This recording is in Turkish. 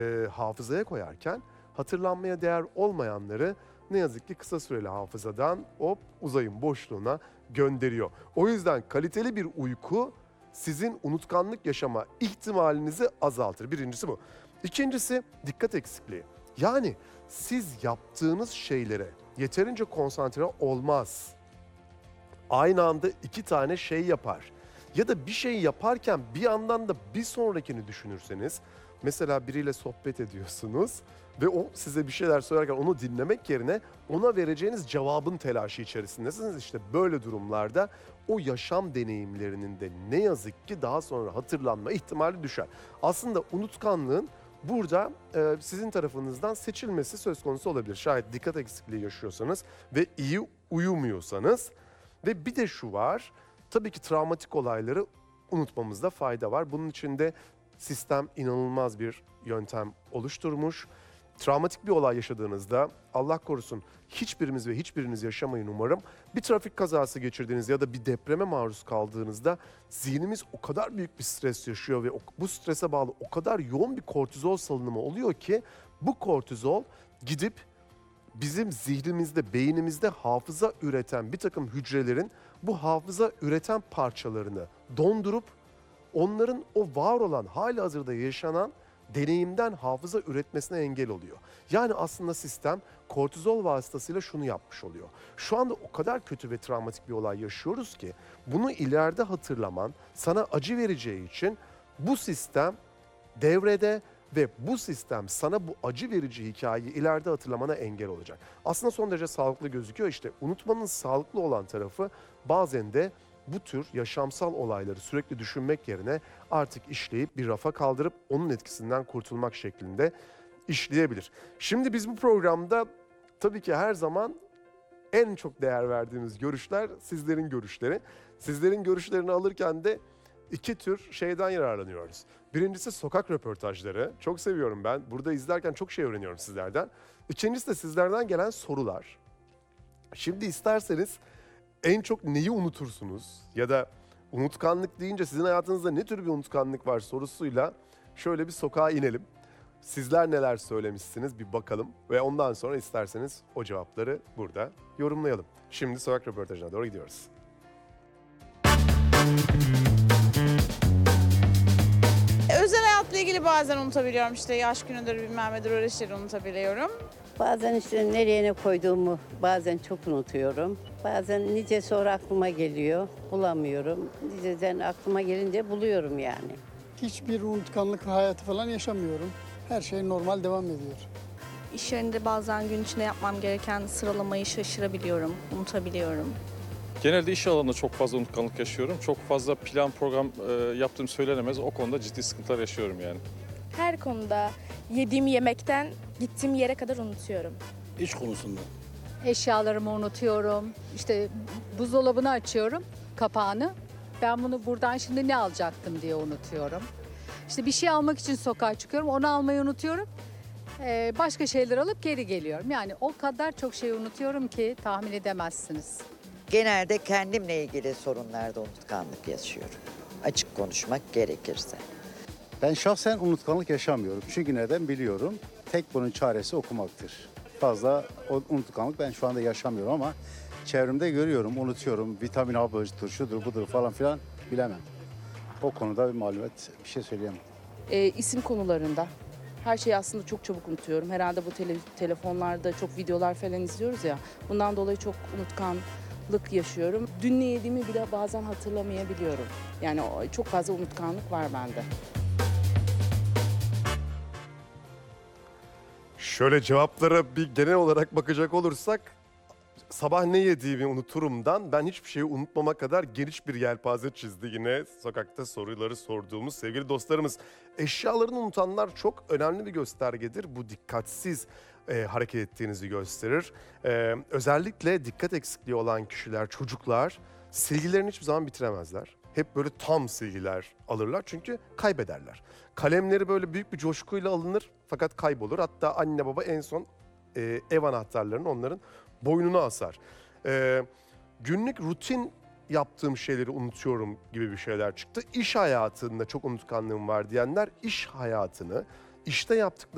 hafızaya koyarken hatırlanmaya değer olmayanları ne yazık ki kısa süreli hafızadan hop uzayın boşluğuna gönderiyor. O yüzden kaliteli bir uyku sizin unutkanlık yaşama ihtimalinizi azaltır. Birincisi bu. İkincisi dikkat eksikliği. Yani siz yaptığınız şeylere yeterince konsantre olmaz. Aynı anda iki tane şey yapar. Ya da bir şey yaparken bir yandan da bir sonrakini düşünürseniz, mesela biriyle sohbet ediyorsunuz ve o size bir şeyler söylerken onu dinlemek yerine ona vereceğiniz cevabın telaşı içerisindesiniz. İşte böyle durumlarda o yaşam deneyimlerinin de ne yazık ki daha sonra hatırlanma ihtimali düşer. Aslında unutkanlığın burada sizin tarafınızdan seçilmesi söz konusu olabilir. Şayet dikkat eksikliği yaşıyorsanız ve iyi uyumuyorsanız. Ve bir de şu var, tabii ki travmatik olayları unutmamızda fayda var. Bunun için de sistem inanılmaz bir yöntem oluşturmuş. Travmatik bir olay yaşadığınızda, Allah korusun hiçbirimiz ve hiçbiriniz yaşamayın umarım. Bir trafik kazası geçirdiğiniz ya da bir depreme maruz kaldığınızda zihnimiz o kadar büyük bir stres yaşıyor ve bu strese bağlı o kadar yoğun bir kortizol salınımı oluyor ki bu kortizol gidip bizim zihnimizde, beynimizde hafıza üreten bir takım hücrelerin bu hafıza üreten parçalarını dondurup onların o var olan, halihazırda yaşanan deneyimden hafıza üretmesine engel oluyor. Yani aslında sistem kortizol vasıtasıyla şunu yapmış oluyor. Şu anda o kadar kötü ve travmatik bir olay yaşıyoruz ki bunu ileride hatırlaman sana acı vereceği için bu sistem devrede ve bu sistem sana bu acı verici hikayeyi ileride hatırlamana engel olacak. Aslında son derece sağlıklı gözüküyor. İşte unutmanın sağlıklı olan tarafı bazen de bu tür yaşamsal olayları sürekli düşünmek yerine artık işleyip bir rafa kaldırıp onun etkisinden kurtulmak şeklinde işleyebilir. Şimdi biz bu programda tabii ki her zaman en çok değer verdiğimiz görüşler sizlerin görüşleri. Sizlerin görüşlerini alırken de iki tür şeyden yararlanıyoruz. Birincisi sokak röportajları. Çok seviyorum ben. Burada izlerken çok şey öğreniyorum sizlerden. İkincisi de sizlerden gelen sorular. Şimdi isterseniz en çok neyi unutursunuz? Ya da unutkanlık deyince sizin hayatınızda ne tür bir unutkanlık var sorusuyla şöyle bir sokağa inelim. Sizler neler söylemişsiniz bir bakalım ve ondan sonra isterseniz o cevapları burada yorumlayalım. Şimdi sokak röportajına doğru gidiyoruz. Özel hayatla ilgili bazen unutabiliyorum, işte yaş günüdür bilmem nedir, öyle şeyleri unutabiliyorum. Bazen işte nereye ne koyduğumu bazen çok unutuyorum. Bazen nice sonra aklıma geliyor, bulamıyorum. Niceden aklıma gelince buluyorum yani. Hiçbir unutkanlık hayatı falan yaşamıyorum. Her şey normal devam ediyor. İş yerinde bazen gün içinde yapmam gereken sıralamayı şaşırabiliyorum, unutabiliyorum. Genelde iş alanında çok fazla unutkanlık yaşıyorum. Çok fazla plan program yaptığım söylenemez. O konuda ciddi sıkıntılar yaşıyorum yani. Her konuda yediğim yemekten gittiğim yere kadar unutuyorum. İş konusunda. Eşyalarımı unutuyorum. İşte buzdolabını açıyorum, kapağını. Ben bunu buradan şimdi ne alacaktım diye unutuyorum. İşte bir şey almak için sokağa çıkıyorum, onu almayı unutuyorum. Başka şeyler alıp geri geliyorum. Yani o kadar çok şey unutuyorum ki tahmin edemezsiniz. Genelde kendimle ilgili sorunlarda unutkanlık yaşıyorum. Açık konuşmak gerekirse. Ben şahsen unutkanlık yaşamıyorum. Çünkü neden biliyorum. Tek bunun çaresi okumaktır. Fazla unutkanlık ben şu anda yaşamıyorum ama çevremde görüyorum, unutuyorum. Vitamin hapıdır, şudur budur falan filan bilemem. O konuda bir malumat bir şey söyleyemem. İsim konularında. Her şeyi aslında çok çabuk unutuyorum. Herhalde bu telefonlarda çok videolar falan izliyoruz ya. Bundan dolayı çok unutkanlık yaşıyorum. Dün ne yediğimi bile bazen hatırlamayabiliyorum. Yani çok fazla unutkanlık var bende. Şöyle cevaplara bir genel olarak bakacak olursak, sabah ne yediğimi unuturumdan ben hiçbir şeyi unutmama kadar geniş bir yelpaze çizdi yine sokakta soruları sorduğumuz sevgili dostlarımız. Eşyalarını unutanlar çok önemli bir göstergedir. Bu dikkatsiz hareket ettiğinizi gösterir. Özellikle dikkat eksikliği olan kişiler, çocuklar silgilerini hiçbir zaman bitiremezler. Hep böyle tam silgiler alırlar çünkü kaybederler. Kalemleri böyle büyük bir coşkuyla alınır fakat kaybolur. Hatta anne baba en son ev anahtarlarını onların boynuna asar. Günlük rutin yaptığım şeyleri unutuyorum gibi bir şeyler çıktı. İş hayatında çok unutkanlığım var diyenler iş hayatını, işte yaptıkları